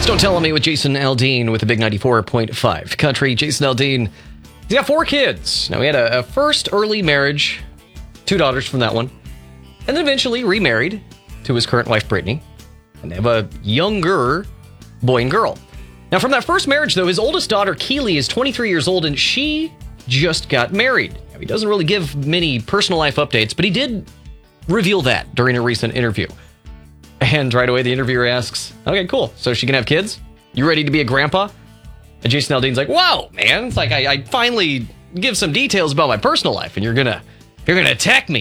Don't Tell Me with Jason Aldean with the big 94.5 country. Jason Aldean, he's got 4 kids. Now, he had a first early marriage, 2 daughters from that one, and then eventually remarried to his current wife, Brittany. And they have a younger boy and girl. Now, from that first marriage, though, his oldest daughter, Keely, is 23 years old, and she just got married. Now, he doesn't really give many personal life updates, but he did reveal that during a recent interview. And right away, the interviewer asks, okay, cool. So she can have kids? You ready to be a grandpa? And Jason Aldean's like, whoa, man. It's like I finally give some details about my personal life, and you're gonna attack me.